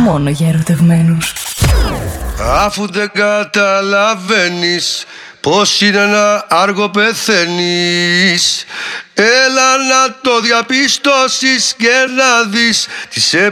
μόνο για ερωτευμένους. Αφού δεν καταλαβαίνεις πως είναι να άργο πεθαίνεις, έλα να το διαπιστώσεις και να δεις τι σε